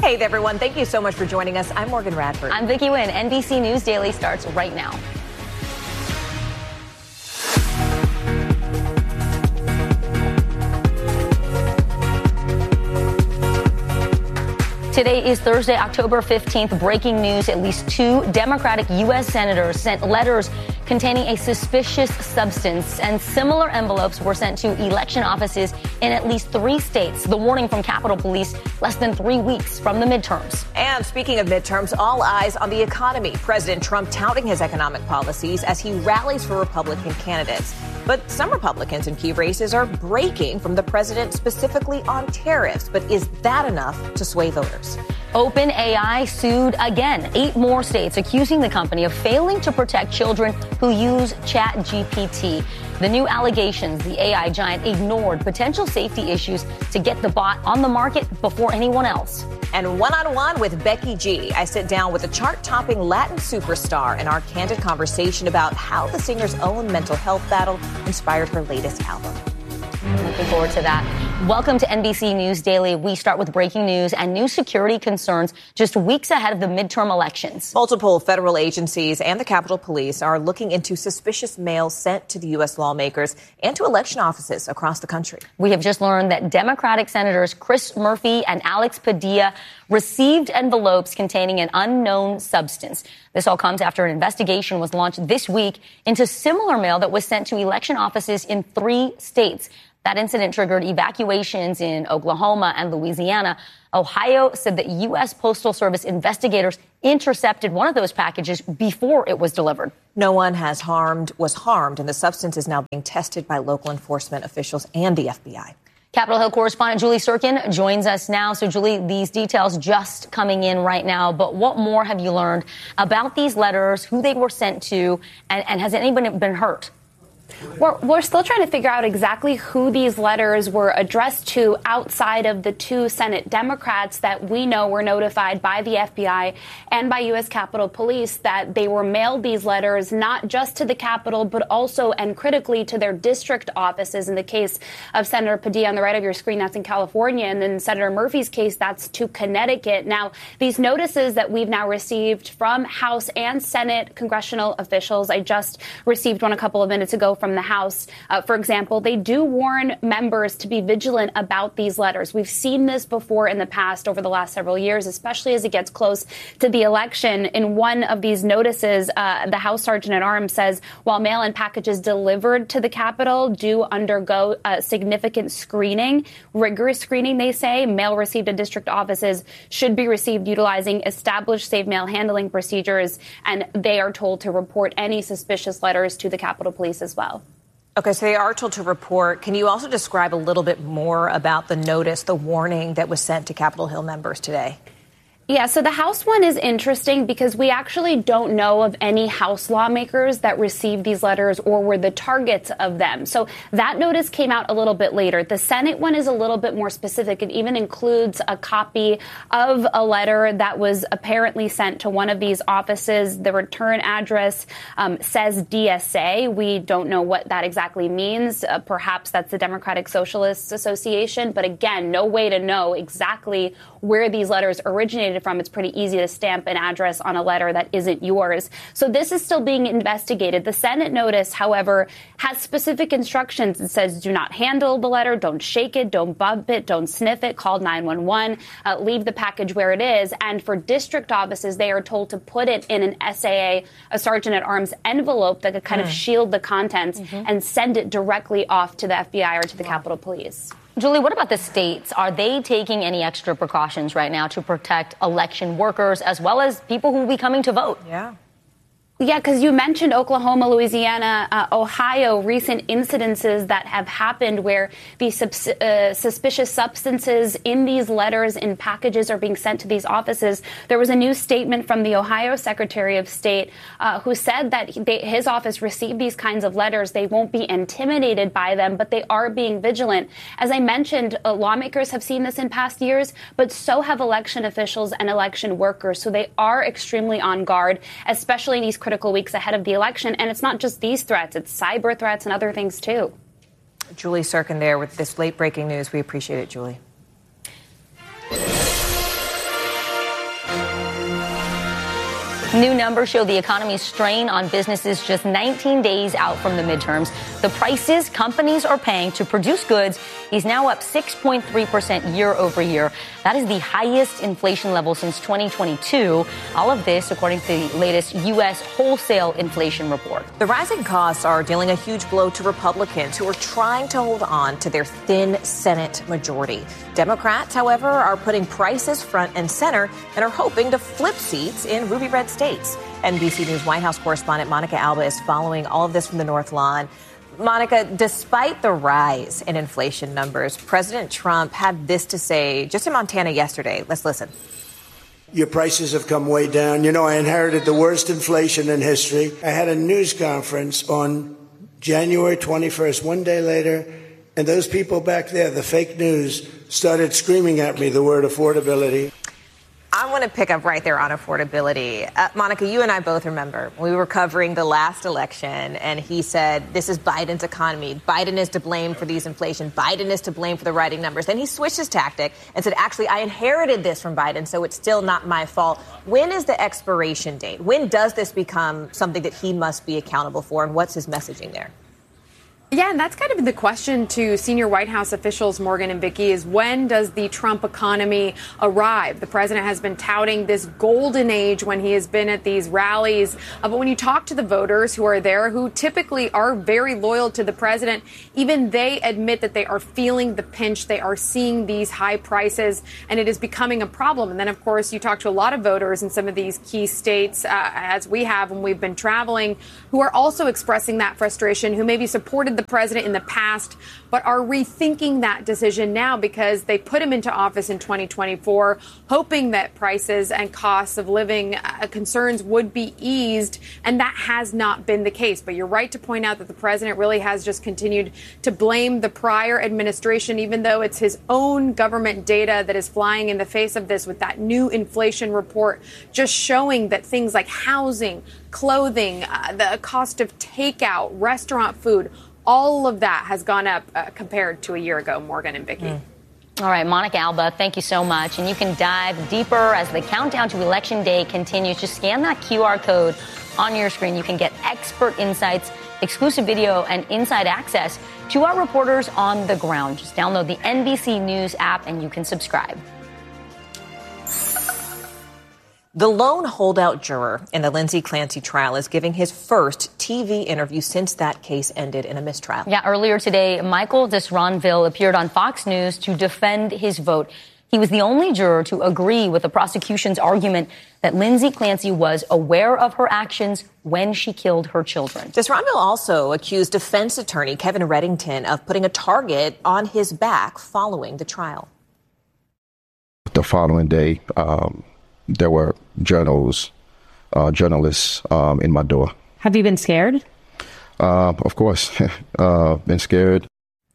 Hey there, everyone. Thank you so much for joining us. I'm Morgan Radford. I'm Vicki Nguyen. NBC News Daily starts right now. Today is Thursday, October 15th. Breaking news. At least 2 Democratic U.S. senators sent letters containing a suspicious substance, and similar envelopes were sent to election offices in at least 3 states. The warning from Capitol Police less than 3 weeks from the midterms. And speaking of midterms, all eyes on the economy. President Trump touting his economic policies as he rallies for Republican candidates. But some Republicans in key races are breaking from the president, specifically on tariffs. But is that enough to sway voters? OpenAI sued again. 8 more states accusing the company of failing to protect children who use ChatGPT. The new allegations, the AI giant ignored potential safety issues to get the bot on the market before anyone else. And one-on-one with Becky G, I sit down with a chart-topping Latin superstar in our candid conversation about how the singer's own mental health battle inspired her latest album. Looking forward to that. Welcome to NBC News Daily. We start with breaking news and new security concerns just weeks ahead of the midterm elections. Multiple federal agencies and the Capitol Police are looking into suspicious mail sent to the U.S. lawmakers and to election offices across the country. We have just learned that Democratic Senators Chris Murphy and Alex Padilla received envelopes containing an unknown substance. This all comes after an investigation was launched this week into similar mail that was sent to election offices in 3 states. That incident triggered evacuations in Oklahoma and Louisiana. Ohio said that U.S. Postal Service investigators intercepted one of those packages before it was delivered. No one was harmed, and the substance is now being tested by local enforcement officials and the FBI. Capitol Hill correspondent Julie Sirkin joins us now. So, Julie, these details just coming in right now. But what more have you learned about these letters, who they were sent to, and has anybody been hurt? We're still trying to figure out exactly who these letters were addressed to outside of the 2 Senate Democrats that we know were notified by the FBI and by U.S. Capitol Police that they were mailed these letters not just to the Capitol, but also and critically to their district offices. In the case of Senator Padilla on the right of your screen, that's in California. And then Senator Murphy's case, that's to Connecticut. Now, these notices that we've now received from House and Senate congressional officials, I just received one a couple of minutes ago from the House. For example, they do warn members to be vigilant about these letters. We've seen this before in the past over the last several years, especially as it gets close to the election. In one of these notices, the House Sergeant at Arms says while mail-in packages delivered to the Capitol do undergo significant screening, rigorous screening, they say, mail received in district offices should be received utilizing established safe mail handling procedures, and they are told to report any suspicious letters to the Capitol Police as well. Okay, so they are told to report. Can you also describe a little bit more about the notice, the warning that was sent to Capitol Hill members today? Yeah, so the House one is interesting because we actually don't know of any House lawmakers that received these letters or were the targets of them. So that notice came out a little bit later. The Senate one is a little bit more specific. It even includes a copy of a letter that was apparently sent to one of these offices. The return address says DSA. We don't know what that exactly means. Perhaps that's the Democratic Socialists Association. But again, no way to know exactly where these letters originated from. It's pretty easy to stamp an address on a letter that isn't yours. So this is still being investigated. The Senate notice, however, has specific instructions. It says do not handle the letter, don't shake it, don't bump it, don't sniff it, call 911, leave the package where it is. And for district offices, they are told to put it in an SAA, a Sergeant at Arms envelope that could kind of shield the contents and send it directly off to the FBI or to the Capitol Police. Julie, what about the states? Are they taking any extra precautions right now to protect election workers as well as people who will be coming to vote? Yeah, because you mentioned Oklahoma, Louisiana, Ohio, recent incidences that have happened where these suspicious substances in these letters in packages are being sent to these offices. There was a new statement from the Ohio Secretary of State who said that his office received these kinds of letters. They won't be intimidated by them, but they are being vigilant. As I mentioned, lawmakers have seen this in past years, but so have election officials and election workers. So they are extremely on guard, especially in these critical weeks ahead of the election. And it's not just these threats, it's cyber threats and other things, too. Julie Sirkin there with this late breaking news. We appreciate it, Julie. New numbers show the economy's strain on businesses just 19 days out from the midterms. The prices companies are paying to produce goods is now up 6.3% year over year. That is the highest inflation level since 2022. All of this, according to the latest U.S. wholesale inflation report. The rising costs are dealing a huge blow to Republicans who are trying to hold on to their thin Senate majority. Democrats, however, are putting prices front and center and are hoping to flip seats in ruby red states. NBC News White House correspondent Monica Alba is following all of this from the North Lawn. Monica, despite the rise in inflation numbers, President Trump had this to say just in Montana yesterday. Let's listen. Your prices have come way down. You know, I inherited the worst inflation in history. I had a news conference on January 21st, one day later, and those people back there, the fake news, started screaming at me the word affordability. I want to pick up right there on affordability. Monica, you and I both remember we were covering the last election and he said, this is Biden's economy. Biden is to blame for these inflation. Biden is to blame for the rising numbers. Then he switched his tactic and said, actually, I inherited this from Biden, so it's still not my fault. When is the expiration date? When does this become something that he must be accountable for? And what's his messaging there? Yeah, and that's kind of been the question to senior White House officials, Morgan and Vicky, is when does the Trump economy arrive? The president has been touting this golden age when he has been at these rallies. But when you talk to the voters who are there, who typically are very loyal to the president, even they admit that they are feeling the pinch. They are seeing these high prices, and it is becoming a problem. And then, of course, you talk to a lot of voters in some of these key states, as we have when we've been traveling, who are also expressing that frustration, who maybe supported the president in the past, but are rethinking that decision now because they put him into office in 2024, hoping that prices and costs of living concerns would be eased. And that has not been the case. But you're right to point out that the president really has just continued to blame the prior administration, even though it's his own government data that is flying in the face of this with that new inflation report, just showing that things like housing, clothing, the cost of takeout, restaurant food, all of that has gone up compared to a year ago, Morgan and Vicky. All right, Monica Alba, thank you so much. And you can dive deeper as the countdown to Election Day continues. Just scan that QR code on your screen. You can get expert insights, exclusive video, and inside access to our reporters on the ground. Just download the NBC News app and you can subscribe. The lone holdout juror in the Lindsay Clancy trial is giving his first TV interview since that case ended in a mistrial. Yeah, earlier today, Michael Disronville appeared on Fox News to defend his vote. He was the only juror to agree with the prosecution's argument that Lindsay Clancy was aware of her actions when she killed her children. Disronville also accused defense attorney Kevin Reddington of putting a target on his back following the trial. The following day, there were journalists in my door. Have you been scared? Of course, been scared.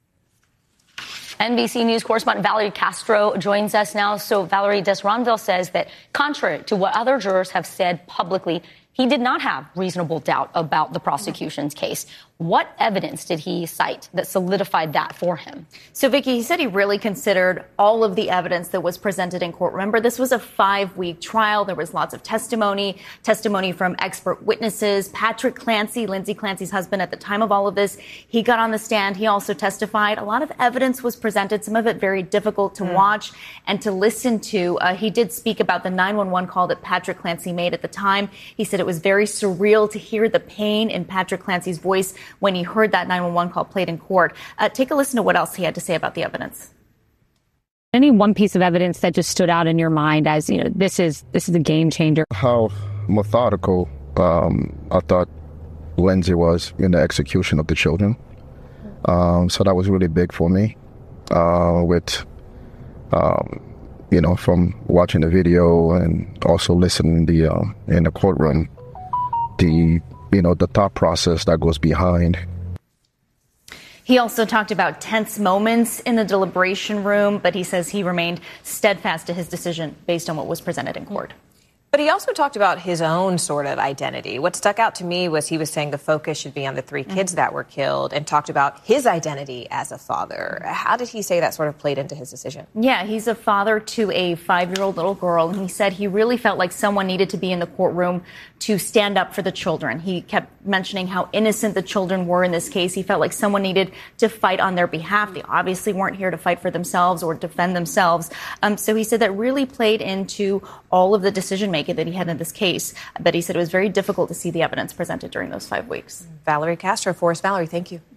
NBC News correspondent Valerie Castro joins us now. So, Valerie, Disronville says that contrary to what other jurors have said publicly, he did not have reasonable doubt about the prosecution's case. What evidence did he cite that solidified that for him? So, Vicky, he said he really considered all of the evidence that was presented in court. Remember, this was a 5-week trial. There was lots of testimony from expert witnesses. Patrick Clancy, Lindsay Clancy's husband at the time of all of this, he got on the stand. He also testified. A lot of evidence was presented, some of it very difficult to watch and to listen to. He did speak about the 911 call that Patrick Clancy made at the time. He said it was very surreal to hear the pain in Patrick Clancy's voice when he heard that 911 call played in court. Take a listen to what else he had to say about the evidence. Any one piece of evidence that just stood out in your mind as, you know, this is a game changer? How methodical I thought Lindsay was in the execution of the children. So that was really big for me. From watching the video and also listening in the courtroom, the thought process that goes behind. He also talked about tense moments in the deliberation room, but he says he remained steadfast to his decision based on what was presented in court. But he also talked about his own sort of identity. What stuck out to me was he was saying the focus should be on the 3 kids that were killed and talked about his identity as a father. How did he say that sort of played into his decision? Yeah, he's a father to a 5-year-old little girl, and he said he really felt like someone needed to be in the courtroom to stand up for the children. He kept mentioning how innocent the children were in this case. He felt like someone needed to fight on their behalf. They obviously weren't here to fight for themselves or defend themselves. So he said that really played into all of the decision-making that he had in this case. But he said it was very difficult to see the evidence presented during those 5 weeks. Valerie Castro for us. Valerie, thank you.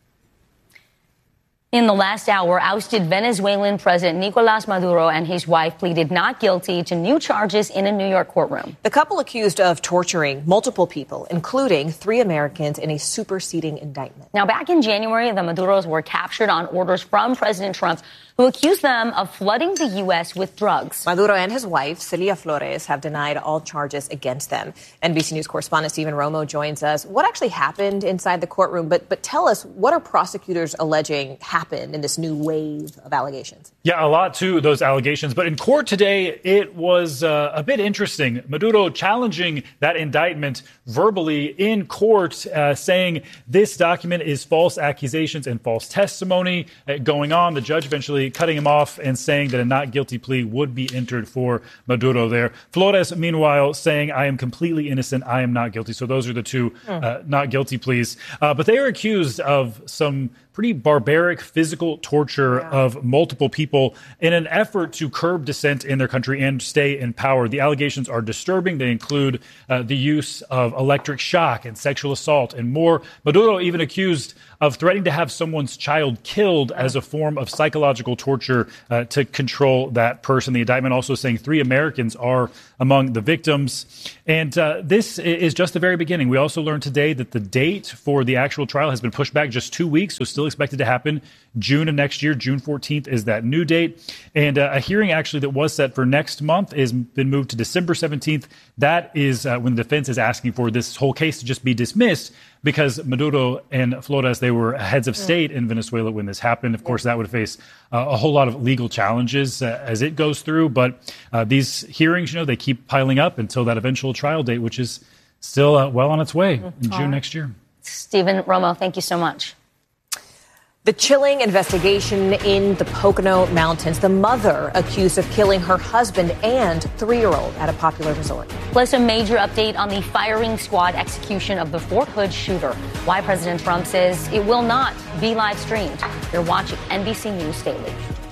In the last hour, ousted Venezuelan President Nicolás Maduro and his wife pleaded not guilty to new charges in a New York courtroom. The couple accused of torturing multiple people, including 3 Americans, in a superseding indictment. Now, back in January, the Maduros were captured on orders from President Trump, who accused them of flooding the U.S. with drugs. Maduro and his wife, Celia Flores, have denied all charges against them. NBC News correspondent Stephen Romo joins us. What actually happened inside the courtroom? But tell us, what are prosecutors alleging happened in this new wave of allegations? Yeah, a lot to those allegations. But in court today, it was a bit interesting. Maduro challenging that indictment verbally in court, saying this document is false accusations and false testimony going on. The judge eventually cutting him off and saying that a not guilty plea would be entered for Maduro there. Flores, meanwhile, saying, I am completely innocent. I am not guilty. So those are the 2 not guilty pleas. But they are accused of some pretty barbaric physical torture of multiple people in an effort to curb dissent in their country and stay in power. The allegations are disturbing. They include the use of electric shock and sexual assault and more. Maduro even accused of threatening to have someone's child killed as a form of psychological torture to control that person. The indictment also saying 3 Americans are among the victims. And this is just the very beginning. We also learned today that the date for the actual trial has been pushed back just 2 weeks, so still expected to happen June of next year. June 14th is that new date. And a hearing actually that was set for next month has been moved to December 17th. That is when the defense is asking for this whole case to just be dismissed because Maduro and Flores, they were heads of state in Venezuela when this happened. Of course, that would face a whole lot of legal challenges as it goes through. But these hearings, they keep piling up until that eventual trial date, which is still well on its way in June next year. Stephen Romo, thank you so much. The chilling investigation in the Pocono Mountains. The mother accused of killing her husband and 3-year-old at a popular resort. Plus, a major update on the firing squad execution of the Fort Hood shooter. Why President Trump says it will not be live streamed. You're watching NBC News Daily.